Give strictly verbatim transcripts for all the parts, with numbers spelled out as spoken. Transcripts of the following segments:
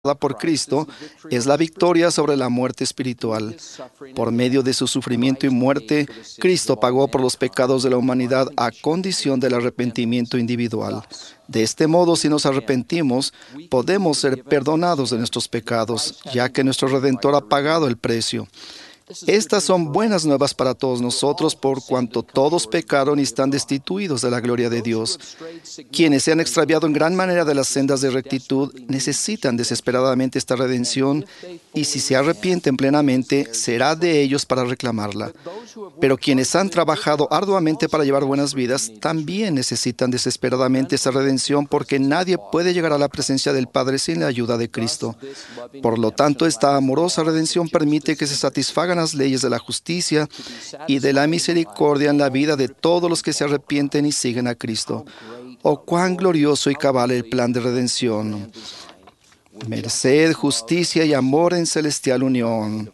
por Cristo es la victoria sobre la muerte espiritual. Por medio de su sufrimiento y muerte, Cristo pagó por los pecados de la humanidad a condición del arrepentimiento individual. De este modo, si nos arrepentimos, podemos ser perdonados de nuestros pecados, ya que nuestro Redentor ha pagado el precio. Estas son buenas nuevas para todos nosotros, por cuanto todos pecaron y están destituidos de la gloria de Dios. Quienes se han extraviado en gran manera de las sendas de rectitud necesitan desesperadamente esta redención, y si se arrepienten plenamente, será de ellos para reclamarla. Pero quienes han trabajado arduamente para llevar buenas vidas también necesitan desesperadamente esa redención, porque nadie puede llegar a la presencia del Padre sin la ayuda de Cristo. Por lo tanto, esta amorosa redención permite que se satisfagan las leyes de la justicia y de la misericordia en la vida de todos los que se arrepienten y siguen a Cristo. Oh, cuán glorioso y cabal el plan de redención. Merced, justicia y amor en celestial unión.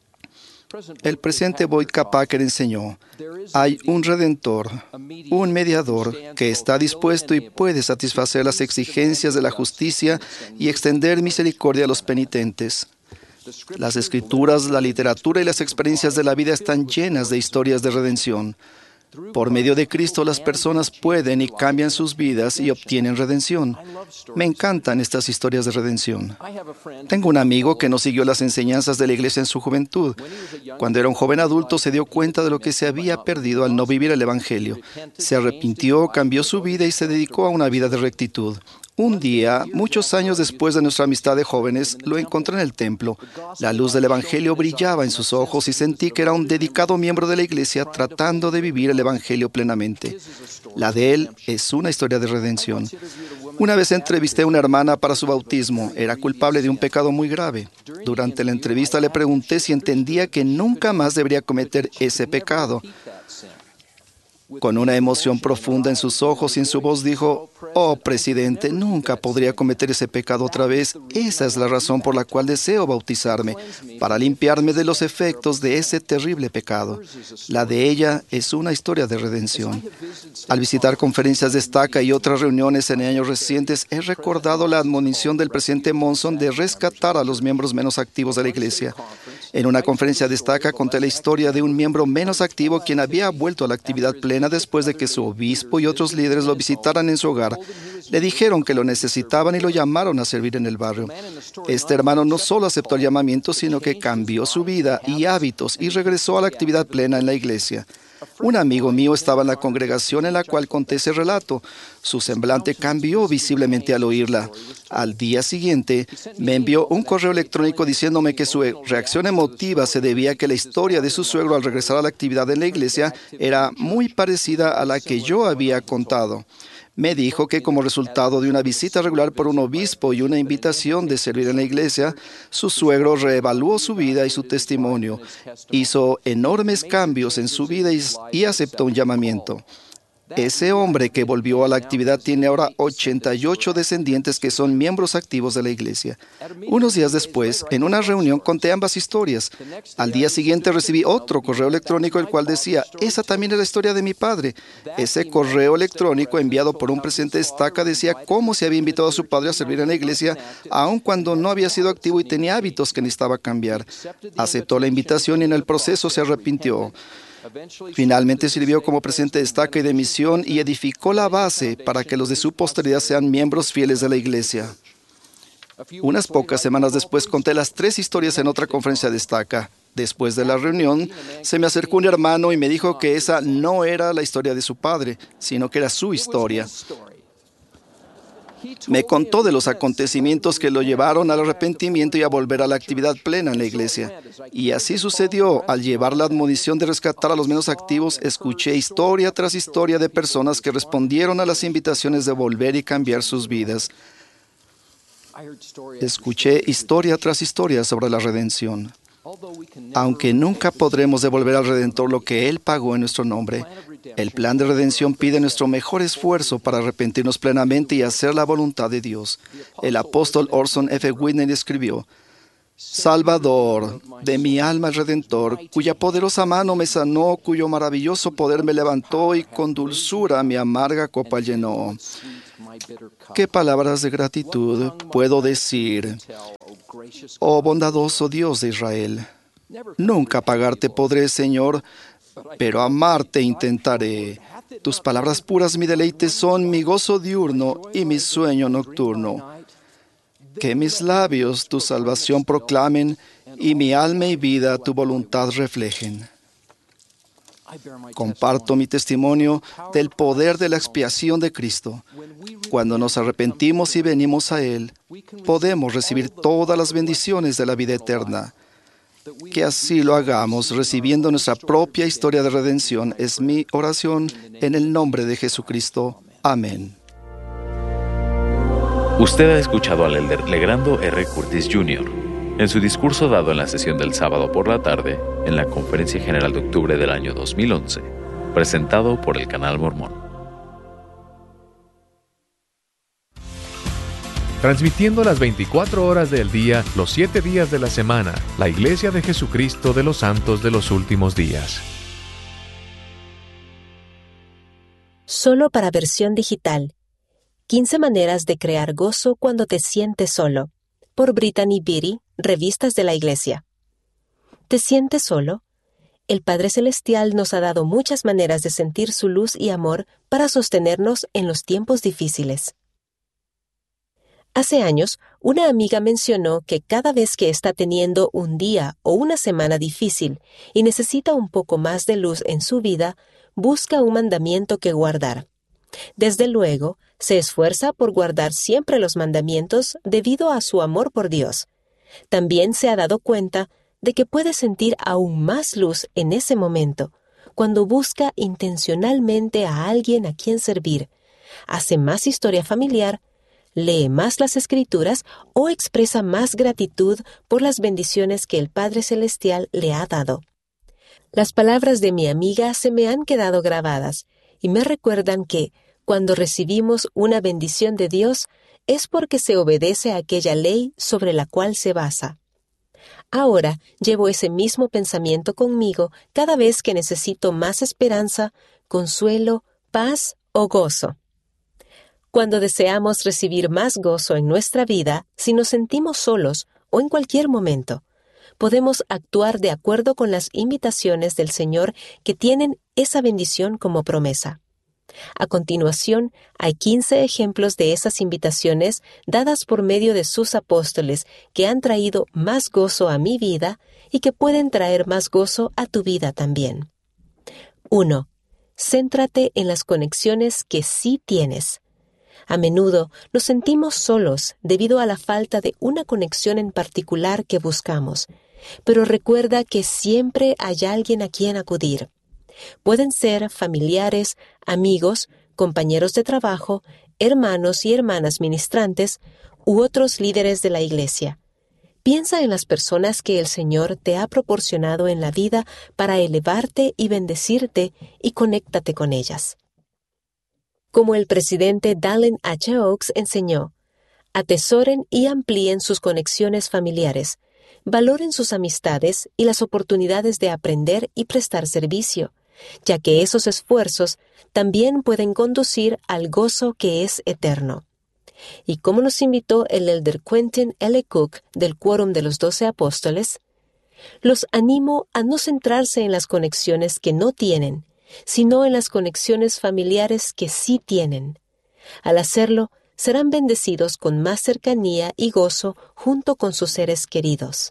El presidente Boyd K. Packer enseñó: hay un Redentor, un mediador que está dispuesto y puede satisfacer las exigencias de la justicia y extender misericordia a los penitentes. Las escrituras, la literatura y las experiencias de la vida están llenas de historias de redención. Por medio de Cristo, las personas pueden y cambian sus vidas y obtienen redención. Me encantan estas historias de redención. Tengo un amigo que no siguió las enseñanzas de la iglesia en su juventud. Cuando era un joven adulto, se dio cuenta de lo que se había perdido al no vivir el Evangelio. Se arrepintió, cambió su vida y se dedicó a una vida de rectitud. Un día, muchos años después de nuestra amistad de jóvenes, lo encontré en el templo. La luz del Evangelio brillaba en sus ojos y sentí que era un dedicado miembro de la iglesia tratando de vivir el Evangelio plenamente. La de él es una historia de redención. Una vez entrevisté a una hermana para su bautismo. Era culpable de un pecado muy grave. Durante la entrevista le pregunté si entendía que nunca más debería cometer ese pecado. Con una emoción profunda en sus ojos y en su voz dijo: «Oh, presidente, nunca podría cometer ese pecado otra vez. Esa es la razón por la cual deseo bautizarme, para limpiarme de los efectos de ese terrible pecado». La de ella es una historia de redención. Al visitar conferencias de Estaca y otras reuniones en años recientes, he recordado la admonición del presidente Monson de rescatar a los miembros menos activos de la iglesia. En una conferencia de Estaca conté la historia de un miembro menos activo quien había vuelto a la actividad plena después de que su obispo y otros líderes lo visitaran en su hogar. Le dijeron que lo necesitaban y lo llamaron a servir en el barrio. Este hermano no solo aceptó el llamamiento, sino que cambió su vida y hábitos y regresó a la actividad plena en la iglesia. Un amigo mío estaba en la congregación en la cual conté ese relato. Su semblante cambió visiblemente al oírla. Al día siguiente, me envió un correo electrónico diciéndome que su reacción emotiva se debía a que la historia de su suegro al regresar a la actividad en la iglesia era muy parecida a la que yo había contado. Me dijo que como resultado de una visita regular por un obispo y una invitación de servir en la iglesia, su suegro reevaluó su vida y su testimonio, hizo enormes cambios en su vida y, y aceptó un llamamiento. Ese hombre que volvió a la actividad tiene ahora ochenta y ocho descendientes que son miembros activos de la iglesia. Unos días después, en una reunión, conté ambas historias. Al día siguiente recibí otro correo electrónico, el cual decía: «Esa también es la historia de mi padre». Ese correo electrónico enviado por un presidente de Estaca decía cómo se había invitado a su padre a servir en la iglesia, aun cuando no había sido activo y tenía hábitos que necesitaba cambiar. Aceptó la invitación y en el proceso se arrepintió. Finalmente sirvió como presidente de Estaca y de misión y edificó la base para que los de su posteridad sean miembros fieles de la iglesia. Unas pocas semanas después conté las tres historias en otra conferencia de Estaca. Después de la reunión, se me acercó un hermano y me dijo que esa no era la historia de su padre, sino que era su historia. Me contó de los acontecimientos que lo llevaron al arrepentimiento y a volver a la actividad plena en la iglesia. Y así sucedió. Al llevar la admonición de rescatar a los menos activos, escuché historia tras historia de personas que respondieron a las invitaciones de volver y cambiar sus vidas. Escuché historia tras historia sobre la redención. Aunque nunca podremos devolver al Redentor lo que Él pagó en nuestro nombre, el plan de redención pide nuestro mejor esfuerzo para arrepentirnos plenamente y hacer la voluntad de Dios. El apóstol Orson F. Whitney escribió: Salvador de mi alma redentor, cuya poderosa mano me sanó, cuyo maravilloso poder me levantó y con dulzura mi amarga copa llenó. ¿Qué palabras de gratitud puedo decir, oh bondadoso Dios de Israel? Nunca pagarte podré, Señor, pero amarte intentaré. Tus palabras puras mi deleite son, mi gozo diurno y mi sueño nocturno. Que mis labios tu salvación proclamen y mi alma y vida tu voluntad reflejen. Comparto mi testimonio del poder de la expiación de Cristo. Cuando nos arrepentimos y venimos a Él, podemos recibir todas las bendiciones de la vida eterna. Que así lo hagamos, recibiendo nuestra propia historia de redención, es mi oración en el nombre de Jesucristo. Amén. Usted ha escuchado al elder Legrando R. Curtis junior en su discurso dado en la sesión del sábado por la tarde en la Conferencia General de octubre del año dos mil once, presentado por el Canal Mormón. Transmitiendo las veinticuatro horas del día, los siete días de la semana, la Iglesia de Jesucristo de los Santos de los Últimos Días. Solo para versión digital. quince maneras de crear gozo cuando te sientes solo. Por Brittany Beatty, Revistas de la Iglesia. ¿Te sientes solo? El Padre Celestial nos ha dado muchas maneras de sentir su luz y amor para sostenernos en los tiempos difíciles. Hace años, una amiga mencionó que cada vez que está teniendo un día o una semana difícil y necesita un poco más de luz en su vida, busca un mandamiento que guardar. Desde luego, se esfuerza por guardar siempre los mandamientos debido a su amor por Dios. También se ha dado cuenta de que puede sentir aún más luz en ese momento, cuando busca intencionalmente a alguien a quien servir, hace más historia familiar, lee más las Escrituras o expresa más gratitud por las bendiciones que el Padre Celestial le ha dado. Las palabras de mi amiga se me han quedado grabadas y me recuerdan que, cuando recibimos una bendición de Dios, es porque se obedece a aquella ley sobre la cual se basa. Ahora llevo ese mismo pensamiento conmigo cada vez que necesito más esperanza, consuelo, paz o gozo. Cuando deseamos recibir más gozo en nuestra vida, si nos sentimos solos o en cualquier momento, podemos actuar de acuerdo con las invitaciones del Señor que tienen esa bendición como promesa. A continuación, hay quince ejemplos de esas invitaciones dadas por medio de sus apóstoles que han traído más gozo a mi vida y que pueden traer más gozo a tu vida también. uno. Céntrate en las conexiones que sí tienes. A menudo nos sentimos solos debido a la falta de una conexión en particular que buscamos, pero recuerda que siempre hay alguien a quien acudir. Pueden ser familiares, amigos, compañeros de trabajo, hermanos y hermanas ministrantes u otros líderes de la iglesia. Piensa en las personas que el Señor te ha proporcionado en la vida para elevarte y bendecirte y conéctate con ellas. Como el presidente Dallin H. Oaks enseñó, atesoren y amplíen sus conexiones familiares, valoren sus amistades y las oportunidades de aprender y prestar servicio, ya que esos esfuerzos también pueden conducir al gozo que es eterno. Y como nos invitó el elder Quentin L. Cook del Quórum de los Doce Apóstoles, los animo a no centrarse en las conexiones que no tienen, sino en las conexiones familiares que sí tienen. Al hacerlo, serán bendecidos con más cercanía y gozo junto con sus seres queridos.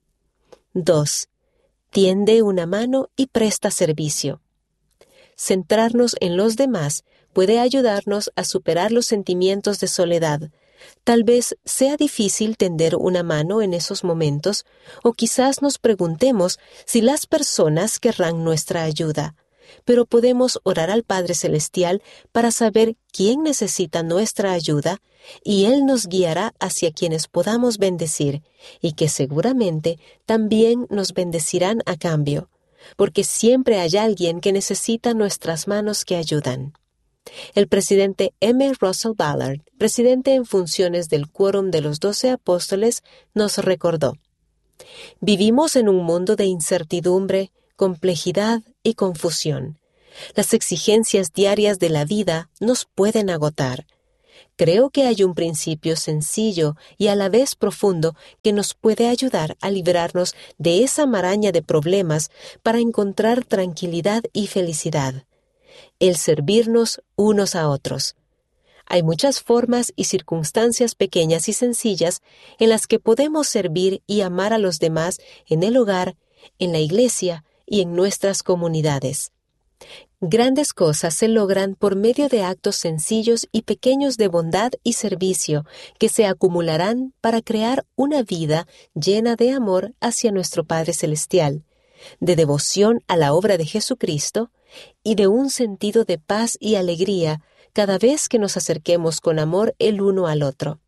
dos. Tiende una mano y presta servicio. Centrarnos en los demás puede ayudarnos a superar los sentimientos de soledad. Tal vez sea difícil tender una mano en esos momentos, o quizás nos preguntemos si las personas querrán nuestra ayuda. Pero podemos orar al Padre Celestial para saber quién necesita nuestra ayuda, y Él nos guiará hacia quienes podamos bendecir, y que seguramente también nos bendecirán a cambio, porque siempre hay alguien que necesita nuestras manos que ayudan. El presidente M. Russell Ballard, presidente en funciones del Quórum de los Doce Apóstoles, nos recordó: Vivimos en un mundo de incertidumbre, complejidad y confusión. Las exigencias diarias de la vida nos pueden agotar. Creo que hay un principio sencillo y a la vez profundo que nos puede ayudar a librarnos de esa maraña de problemas para encontrar tranquilidad y felicidad: el servirnos unos a otros. Hay muchas formas y circunstancias pequeñas y sencillas en las que podemos servir y amar a los demás en el hogar, en la iglesia y en nuestras comunidades. Grandes cosas se logran por medio de actos sencillos y pequeños de bondad y servicio que se acumularán para crear una vida llena de amor hacia nuestro Padre Celestial, de devoción a la obra de Jesucristo y de un sentido de paz y alegría cada vez que nos acerquemos con amor el uno al otro.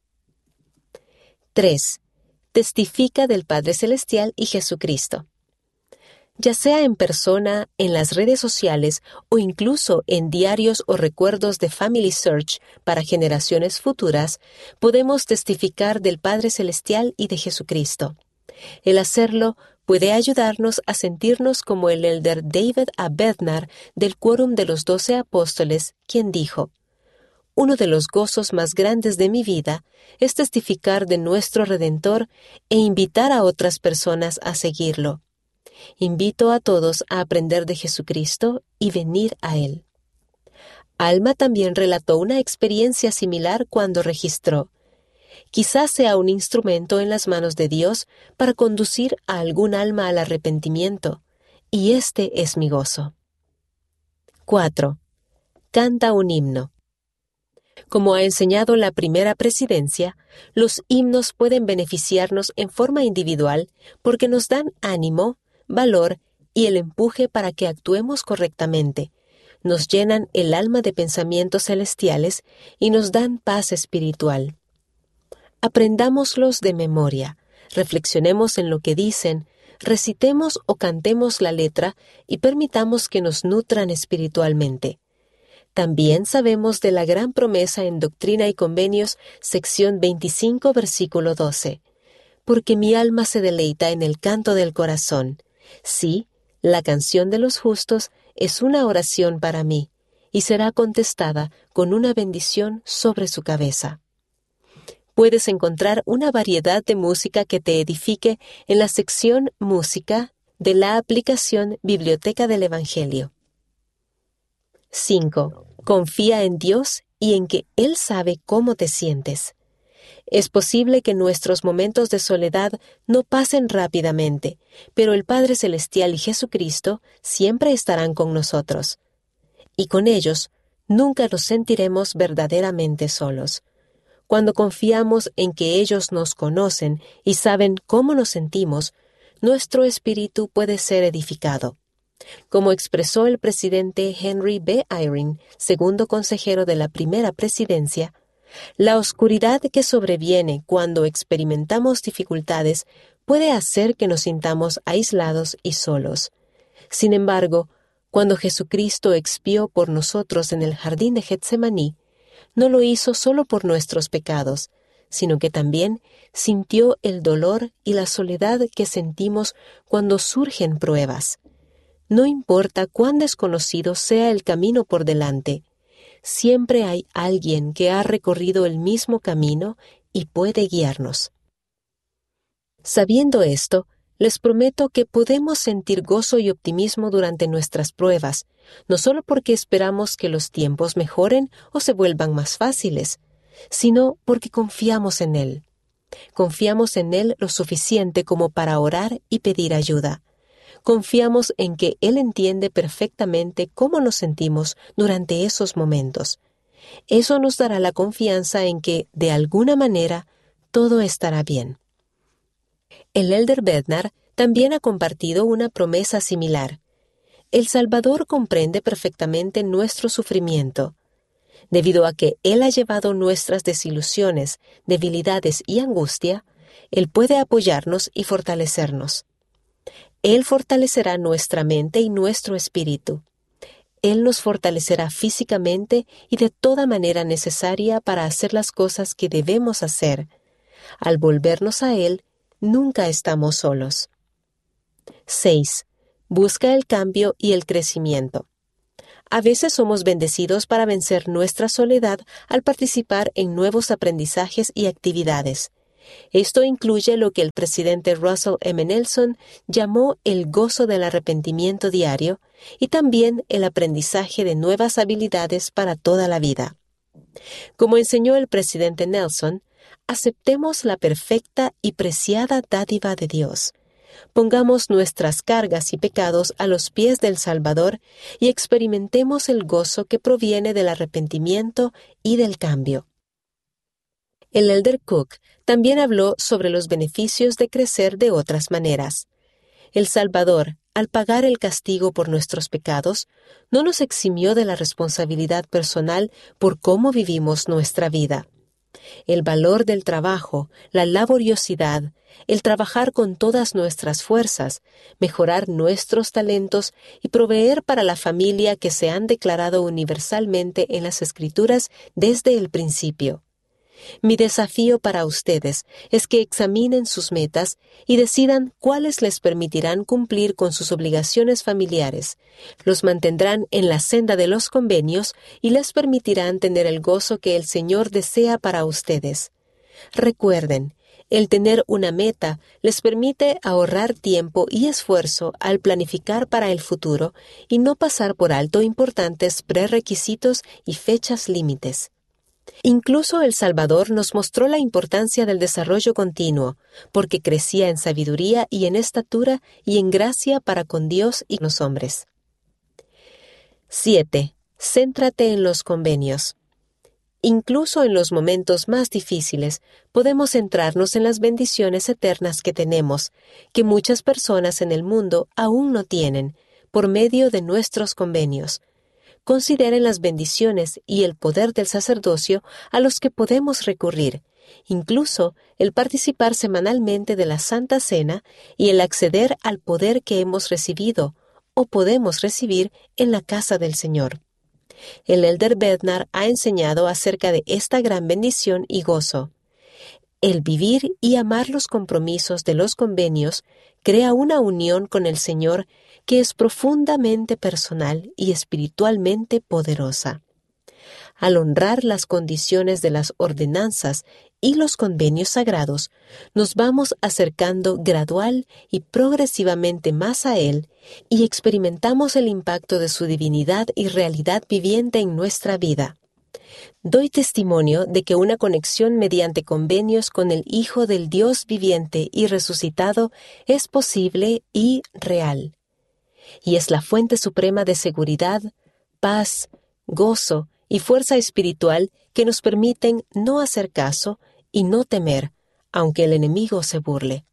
tres. Testifica del Padre Celestial y Jesucristo. Ya sea en persona, en las redes sociales o incluso en diarios o recuerdos de Family Search para generaciones futuras, podemos testificar del Padre Celestial y de Jesucristo. El hacerlo puede ayudarnos a sentirnos como el elder David A. Bednar del Quórum de los Doce Apóstoles, quien dijo: «Uno de los gozos más grandes de mi vida es testificar de nuestro Redentor e invitar a otras personas a seguirlo. Invito a todos a aprender de Jesucristo y venir a Él». Alma también relató una experiencia similar cuando registró: «Quizás sea un instrumento en las manos de Dios para conducir a algún alma al arrepentimiento, y este es mi gozo». cuatro. Canta un himno. Como ha enseñado la primera presidencia, los himnos pueden beneficiarnos en forma individual porque nos dan ánimo, valor y el empuje para que actuemos correctamente, nos llenan el alma de pensamientos celestiales y nos dan paz espiritual. Aprendámoslos de memoria, reflexionemos en lo que dicen, recitemos o cantemos la letra y permitamos que nos nutran espiritualmente. También sabemos de la gran promesa en Doctrina y Convenios, sección veinticinco, versículo doce. «Porque mi alma se deleita en el canto del corazón. Sí, la canción de los justos es una oración para mí, y será contestada con una bendición sobre su cabeza». Puedes encontrar una variedad de música que te edifique en la sección Música de la aplicación Biblioteca del Evangelio. cinco. Confía en Dios y en que Él sabe cómo te sientes. Es posible que nuestros momentos de soledad no pasen rápidamente, pero el Padre Celestial y Jesucristo siempre estarán con nosotros. Y con ellos nunca nos sentiremos verdaderamente solos. Cuando confiamos en que ellos nos conocen y saben cómo nos sentimos, nuestro espíritu puede ser edificado. Como expresó el presidente Henry B. Eyring, segundo consejero de la primera presidencia, la oscuridad que sobreviene cuando experimentamos dificultades puede hacer que nos sintamos aislados y solos. Sin embargo, cuando Jesucristo expió por nosotros en el jardín de Getsemaní, no lo hizo solo por nuestros pecados, sino que también sintió el dolor y la soledad que sentimos cuando surgen pruebas. No importa cuán desconocido sea el camino por delante, siempre hay alguien que ha recorrido el mismo camino y puede guiarnos. Sabiendo esto, les prometo que podemos sentir gozo y optimismo durante nuestras pruebas, no solo porque esperamos que los tiempos mejoren o se vuelvan más fáciles, sino porque confiamos en Él. Confiamos en Él lo suficiente como para orar y pedir ayuda. Confiamos en que Él entiende perfectamente cómo nos sentimos durante esos momentos. Eso nos dará la confianza en que, de alguna manera, todo estará bien. El elder Bednar también ha compartido una promesa similar. El Salvador comprende perfectamente nuestro sufrimiento. Debido a que Él ha llevado nuestras desilusiones, debilidades y angustia, Él puede apoyarnos y fortalecernos. Él fortalecerá nuestra mente y nuestro espíritu. Él nos fortalecerá físicamente y de toda manera necesaria para hacer las cosas que debemos hacer. Al volvernos a Él, nunca estamos solos. seis. Busca el cambio y el crecimiento. A veces somos bendecidos para vencer nuestra soledad al participar en nuevos aprendizajes y actividades. Esto incluye lo que el presidente Russell M. Nelson llamó el gozo del arrepentimiento diario y también el aprendizaje de nuevas habilidades para toda la vida. Como enseñó el presidente Nelson, aceptemos la perfecta y preciada dádiva de Dios. Pongamos nuestras cargas y pecados a los pies del Salvador y experimentemos el gozo que proviene del arrepentimiento y del cambio. El elder Cook también habló sobre los beneficios de crecer de otras maneras. El Salvador, al pagar el castigo por nuestros pecados, no nos eximió de la responsabilidad personal por cómo vivimos nuestra vida. El valor del trabajo, la laboriosidad, el trabajar con todas nuestras fuerzas, mejorar nuestros talentos y proveer para la familia que se han declarado universalmente en las Escrituras desde el principio. Mi desafío para ustedes es que examinen sus metas y decidan cuáles les permitirán cumplir con sus obligaciones familiares, los mantendrán en la senda de los convenios y les permitirán tener el gozo que el Señor desea para ustedes. Recuerden, el tener una meta les permite ahorrar tiempo y esfuerzo al planificar para el futuro y no pasar por alto importantes prerequisitos y fechas límites. Incluso el Salvador nos mostró la importancia del desarrollo continuo, porque crecía en sabiduría y en estatura y en gracia para con Dios y los hombres. siete. Céntrate en los convenios. Incluso en los momentos más difíciles, podemos centrarnos en las bendiciones eternas que tenemos, que muchas personas en el mundo aún no tienen, por medio de nuestros convenios. Consideren las bendiciones y el poder del sacerdocio a los que podemos recurrir, incluso el participar semanalmente de la Santa Cena y el acceder al poder que hemos recibido o podemos recibir en la casa del Señor. El elder Bednar ha enseñado acerca de esta gran bendición y gozo. El vivir y amar los compromisos de los convenios crea una unión con el Señor que es profundamente personal y espiritualmente poderosa. Al honrar las condiciones de las ordenanzas y los convenios sagrados, nos vamos acercando gradual y progresivamente más a Él y experimentamos el impacto de su divinidad y realidad viviente en nuestra vida. Doy testimonio de que una conexión mediante convenios con el Hijo del Dios viviente y resucitado es posible y real. Y es la fuente suprema de seguridad, paz, gozo y fuerza espiritual que nos permiten no hacer caso y no temer, aunque el enemigo se burle.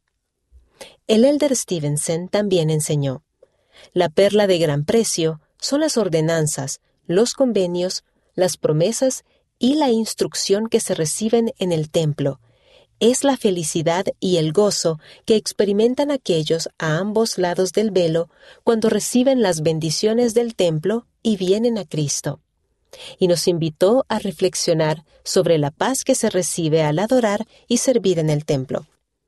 El elder Stevenson también enseñó: la perla de gran precio son las ordenanzas, los convenios, las promesas y la instrucción que se reciben en el templo. Es la felicidad y el gozo que experimentan aquellos a ambos lados del velo cuando reciben las bendiciones del templo y vienen a Cristo. Y nos invitó a reflexionar sobre la paz que se recibe al adorar y servir en el templo.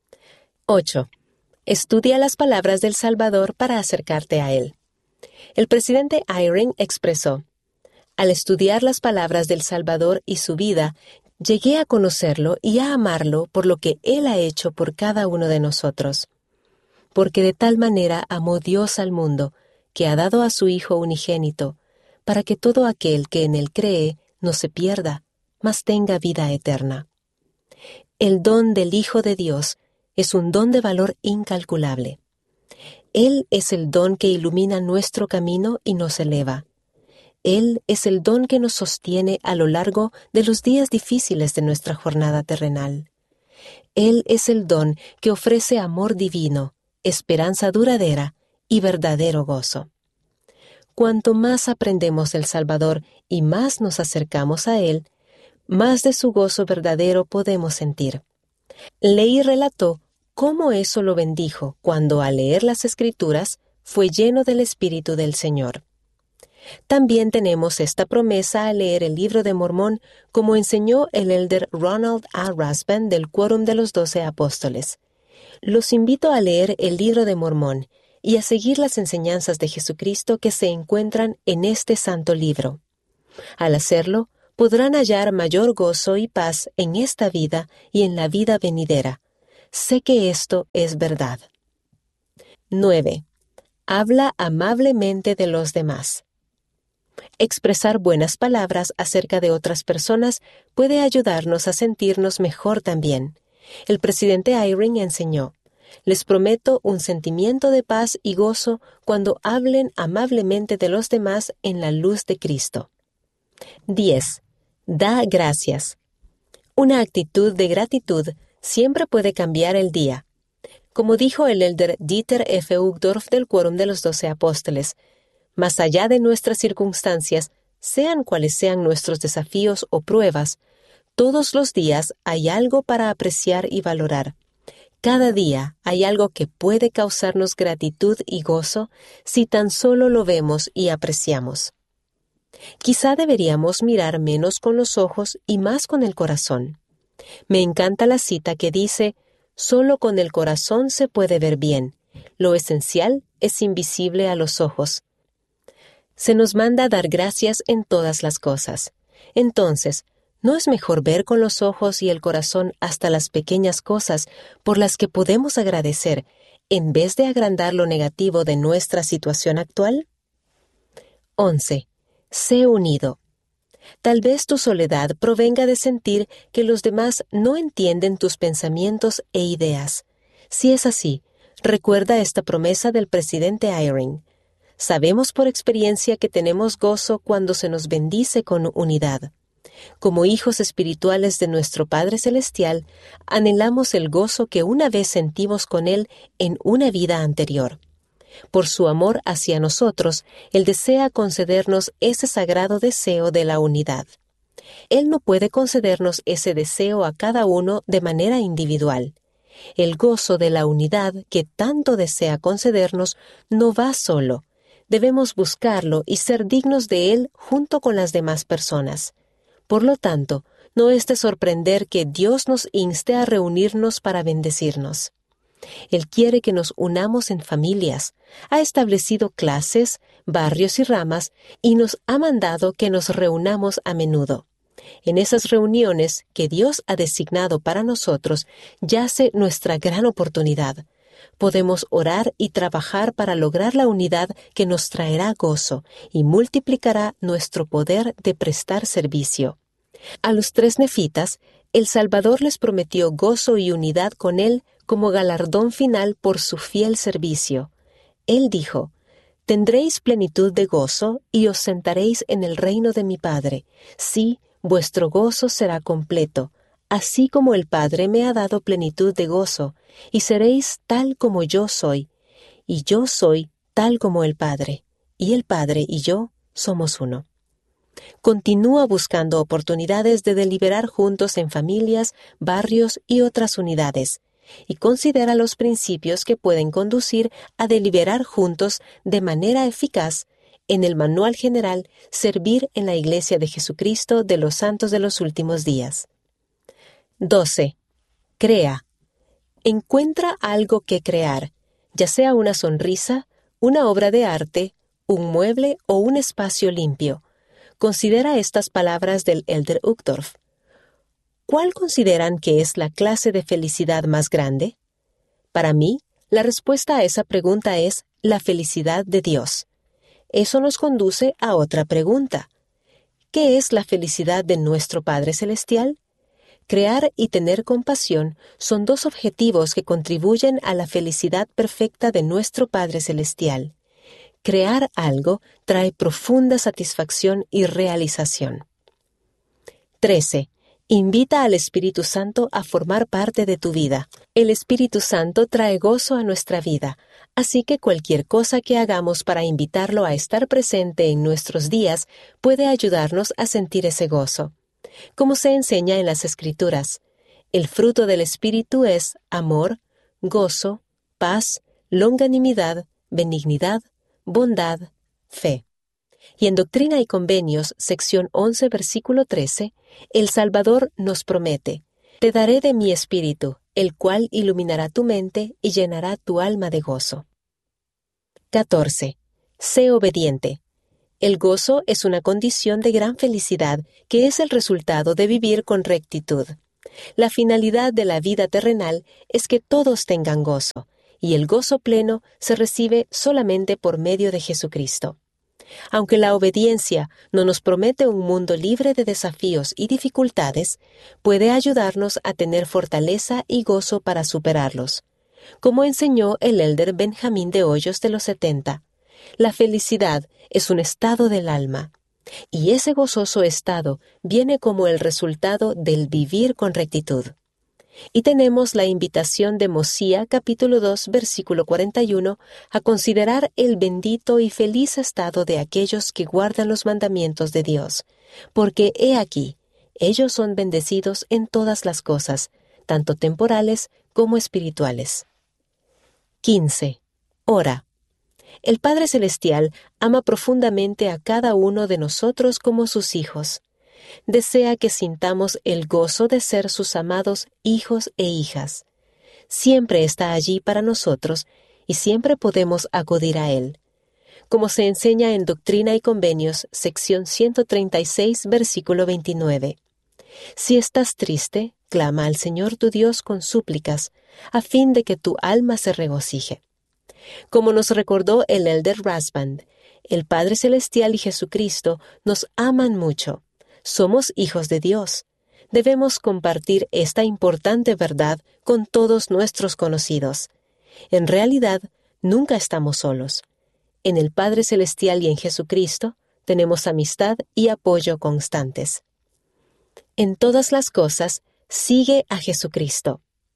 ocho. Estudia las palabras del Salvador para acercarte a Él. El presidente Eyring expresó: al estudiar las palabras del Salvador y su vida, llegué a conocerlo y a amarlo por lo que Él ha hecho por cada uno de nosotros. Porque de tal manera amó Dios al mundo, que ha dado a su Hijo unigénito, para que todo aquel que en Él cree no se pierda, mas tenga vida eterna. El don del Hijo de Dios es un don de valor incalculable. Él es el don que ilumina nuestro camino y nos eleva. Él es el don que nos sostiene a lo largo de los días difíciles de nuestra jornada terrenal. Él es el don que ofrece amor divino, esperanza duradera y verdadero gozo. Cuanto más aprendemos del Salvador y más nos acercamos a Él, más de su gozo verdadero podemos sentir. Leí relató cómo eso lo bendijo cuando, al leer las Escrituras, fue lleno del Espíritu del Señor. También tenemos esta promesa al leer el Libro de Mormón, como enseñó el elder Ronald A. Rasband del Quórum de los Doce Apóstoles. Los invito a leer el Libro de Mormón y a seguir las enseñanzas de Jesucristo que se encuentran en este santo libro. Al hacerlo, podrán hallar mayor gozo y paz en esta vida y en la vida venidera. Sé que esto es verdad. nueve. Habla amablemente de los demás. Expresar buenas palabras acerca de otras personas puede ayudarnos a sentirnos mejor también. El presidente Eyring enseñó: les prometo un sentimiento de paz y gozo cuando hablen amablemente de los demás en la luz de Cristo. diez. Da gracias. Una actitud de gratitud siempre puede cambiar el día. Como dijo el elder Dieter F. Uchtdorf del Quórum de los Doce Apóstoles, más allá de nuestras circunstancias, sean cuales sean nuestros desafíos o pruebas, todos los días hay algo para apreciar y valorar. Cada día hay algo que puede causarnos gratitud y gozo si tan solo lo vemos y apreciamos. Quizá deberíamos mirar menos con los ojos y más con el corazón. Me encanta la cita que dice: solo con el corazón se puede ver bien. Lo esencial es invisible a los ojos. Se nos manda a dar gracias en todas las cosas. Entonces, ¿no es mejor ver con los ojos y el corazón hasta las pequeñas cosas por las que podemos agradecer, en vez de agrandar lo negativo de nuestra situación actual? once. Sé unido. Tal vez tu soledad provenga de sentir que los demás no entienden tus pensamientos e ideas. Si es así, recuerda esta promesa del presidente Eyring. Sabemos por experiencia que tenemos gozo cuando se nos bendice con unidad. Como hijos espirituales de nuestro Padre Celestial, anhelamos el gozo que una vez sentimos con Él en una vida anterior. Por su amor hacia nosotros, Él desea concedernos ese sagrado deseo de la unidad. Él no puede concedernos ese deseo a cada uno de manera individual. El gozo de la unidad que tanto desea concedernos no va solo. Debemos buscarlo y ser dignos de él junto con las demás personas. Por lo tanto, no es de sorprender que Dios nos inste a reunirnos para bendecirnos. Él quiere que nos unamos en familias, ha establecido clases, barrios y ramas, y nos ha mandado que nos reunamos a menudo. En esas reuniones que Dios ha designado para nosotros yace nuestra gran oportunidad. Podemos orar y trabajar para lograr la unidad que nos traerá gozo y multiplicará nuestro poder de prestar servicio. A los tres nefitas, el Salvador les prometió gozo y unidad con él como galardón final por su fiel servicio. Él dijo: «Tendréis plenitud de gozo y os sentaréis en el reino de mi Padre. Sí, vuestro gozo será completo, así como el Padre me ha dado plenitud de gozo, y seréis tal como yo soy, y yo soy tal como el Padre, y el Padre y yo somos uno». Continúa buscando oportunidades de deliberar juntos en familias, barrios y otras unidades, y considera los principios que pueden conducir a deliberar juntos de manera eficaz en el Manual General Servir en la Iglesia de Jesucristo de los Santos de los Últimos Días. doce. Crea. Encuentra algo que crear, ya sea una sonrisa, una obra de arte, un mueble o un espacio limpio. Considera estas palabras del elder Uchtdorf. ¿Cuál consideran que es la clase de felicidad más grande? Para mí, la respuesta a esa pregunta es la felicidad de Dios. Eso nos conduce a otra pregunta. ¿Qué es la felicidad de nuestro Padre Celestial? Crear y tener compasión son dos objetivos que contribuyen a la felicidad perfecta de nuestro Padre Celestial. Crear algo trae profunda satisfacción y realización. trece. Invita al Espíritu Santo a formar parte de tu vida. El Espíritu Santo trae gozo a nuestra vida, así que cualquier cosa que hagamos para invitarlo a estar presente en nuestros días puede ayudarnos a sentir ese gozo. Como se enseña en las Escrituras, el fruto del Espíritu es amor, gozo, paz, longanimidad, benignidad, bondad, fe. Y en Doctrina y Convenios, sección once, versículo trece, el Salvador nos promete: «Te daré de mi espíritu, el cual iluminará tu mente y llenará tu alma de gozo. catorce. Sé obediente. El gozo es una condición de gran felicidad que es el resultado de vivir con rectitud. La finalidad de la vida terrenal es que todos tengan gozo, y el gozo pleno se recibe solamente por medio de Jesucristo. Aunque la obediencia no nos promete un mundo libre de desafíos y dificultades, puede ayudarnos a tener fortaleza y gozo para superarlos. Como enseñó el elder Benjamín de Hoyos de los setenta, la felicidad es un estado del alma, y ese gozoso estado viene como el resultado del vivir con rectitud. Y tenemos la invitación de Mosía capítulo dos versículo cuarenta y uno a considerar el bendito y feliz estado de aquellos que guardan los mandamientos de Dios, porque he aquí, ellos son bendecidos en todas las cosas, tanto temporales como espirituales. quince. Ora. El Padre Celestial ama profundamente a cada uno de nosotros como sus hijos. Desea que sintamos el gozo de ser sus amados hijos e hijas. Siempre está allí para nosotros y siempre podemos acudir a Él. Como se enseña en Doctrina y Convenios, sección ciento treinta y seis, versículo veintinueve. Si estás triste, clama al Señor tu Dios con súplicas, a fin de que tu alma se regocije. Como nos recordó el elder Rasband, el Padre Celestial y Jesucristo nos aman mucho. Somos hijos de Dios. Debemos compartir esta importante verdad con todos nuestros conocidos. En realidad, nunca estamos solos. En el Padre Celestial y en Jesucristo tenemos amistad y apoyo constantes. En todas las cosas, sigue a Jesucristo.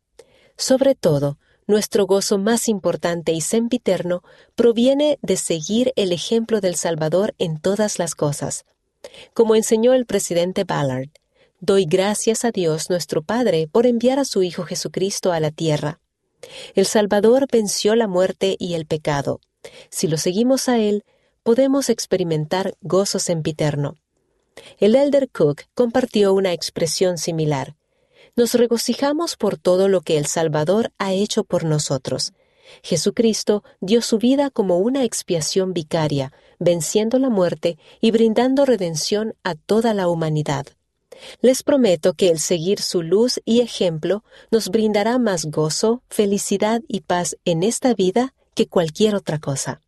Sobre todo, nuestro gozo más importante y sempiterno proviene de seguir el ejemplo del Salvador en todas las cosas. Como enseñó el presidente Ballard, doy gracias a Dios nuestro Padre por enviar a su Hijo Jesucristo a la tierra. El Salvador venció la muerte y el pecado. Si lo seguimos a Él, podemos experimentar gozo sempiterno. El elder Cook compartió una expresión similar. Nos regocijamos por todo lo que el Salvador ha hecho por nosotros. Jesucristo dio su vida como una expiación vicaria, venciendo la muerte y brindando redención a toda la humanidad. Les prometo que el seguir su luz y ejemplo nos brindará más gozo, felicidad y paz en esta vida que cualquier otra cosa.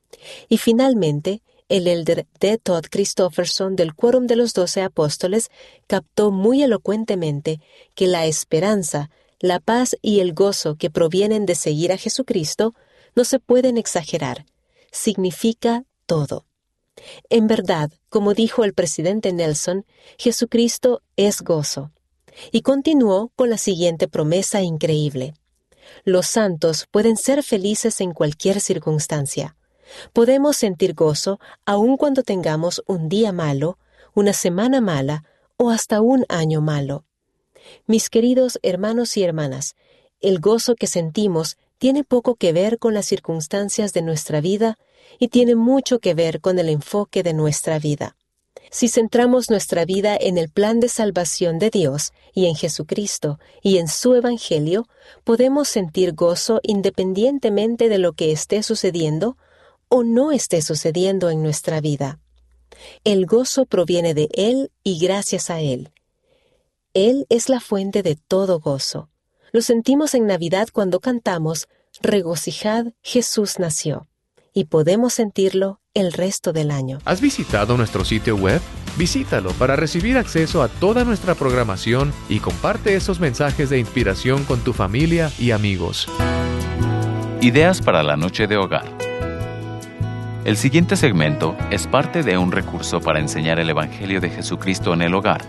Y finalmente, el elder D. Todd Christofferson del Quórum de los Doce Apóstoles captó muy elocuentemente que la esperanza, la paz y el gozo que provienen de seguir a Jesucristo no se pueden exagerar. Significa todo. En verdad, como dijo el presidente Nelson, Jesucristo es gozo. Y continuó con la siguiente promesa increíble. Los santos pueden ser felices en cualquier circunstancia. Podemos sentir gozo aun cuando tengamos un día malo, una semana mala o hasta un año malo. Mis queridos hermanos y hermanas, el gozo que sentimos tiene poco que ver con las circunstancias de nuestra vida y tiene mucho que ver con el enfoque de nuestra vida. Si centramos nuestra vida en el plan de salvación de Dios y en Jesucristo y en su Evangelio, podemos sentir gozo independientemente de lo que esté sucediendo o no esté sucediendo en nuestra vida. El gozo proviene de Él y gracias a Él. Él es la fuente de todo gozo. Lo sentimos en Navidad cuando cantamos Regocijad, Jesús nació. Y podemos sentirlo el resto del año. ¿Has visitado nuestro sitio web? Visítalo para recibir acceso a toda nuestra programación y comparte esos mensajes de inspiración con tu familia y amigos. Ideas para la noche de hogar. El siguiente segmento es parte de un recurso para enseñar el Evangelio de Jesucristo en el hogar.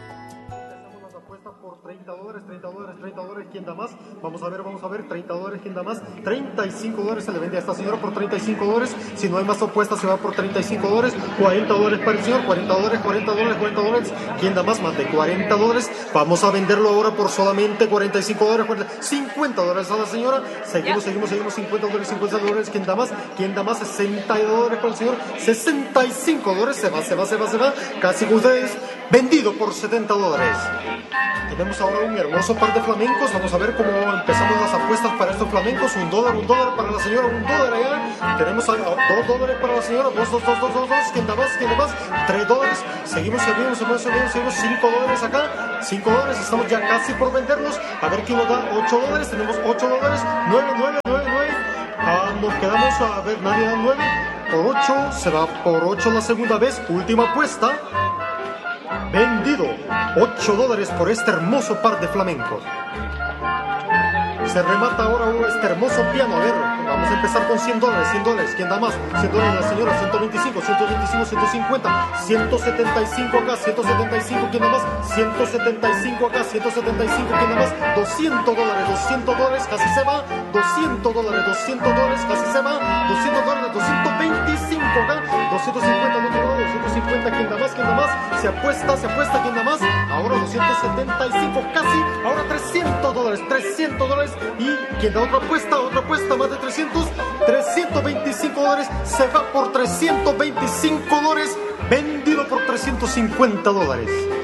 ¿Quién da más? Vamos a ver, vamos a ver, treinta dólares, ¿quién da más? treinta y cinco dólares se le vende a esta señora por treinta y cinco dólares. Si no hay más opuestas, se va por treinta y cinco dólares. cuarenta dólares para el señor, cuarenta dólares, cuarenta dólares, cuarenta dólares. ¿Quién da más? Más de cuarenta dólares. Vamos a venderlo ahora por solamente cuarenta y cinco dólares, cincuenta dólares a la señora. Seguimos, seguimos, seguimos, cincuenta dólares, cincuenta dólares. ¿Quién da más? ¿Quién da más? sesenta dólares para el señor, sesenta y cinco dólares. Se va, se va, se va, se va. Casi con ustedes. vendido por setenta dólares. Tenemos ahora un hermoso par de flamencos. Vamos a ver cómo empezamos las apuestas para estos flamencos. Un dólar, un dólar para la señora, un dólar allá. Tenemos a, a, dos dólares para la señora, dos, dos, dos, dos, dos, dos. ¿Quién da más? ¿Quién da más? Tres dólares. Seguimos, seguimos, seguimos, seguimos, seguimos. Cinco dólares acá. Cinco dólares. Estamos ya casi por venderlos. A ver quién nos da ocho dólares. Tenemos ocho dólares. Nueve, nueve, nueve, nueve. Ah, nos quedamos a ver, nadie da nueve. Por ocho. Se va por ocho la segunda vez. Última apuesta. Vendido ocho dólares por este hermoso par de flamencos. Se remata ahora este hermoso piano. A ver, vamos a empezar con cien dólares, cien dólares. ¿Quién da más? cien dólares la señora, ciento veinticinco, ciento veinticinco, ciento cincuenta, ciento setenta y cinco acá, ciento setenta y cinco, ¿quién da más? ciento setenta y cinco acá, ciento setenta y cinco, ¿quién da más? doscientos dólares, doscientos dólares, casi se va. doscientos dólares, doscientos dólares, casi se va. doscientos dólares, doscientos veinticinco acá, doscientos cincuenta al otro lado, doscientos cincuenta, ¿quién da más? ¿Quién da más? Se apuesta, se apuesta, ¿quién da más? Ahora doscientos setenta y cinco, casi. Ahora trescientos dólares, trescientos dólares. ¿Y quién da otra apuesta? Otra apuesta, más de trescientos. trescientos veinticinco dólares. Se va por trescientos veinticinco dólares. Vendido por trescientos cincuenta dólares.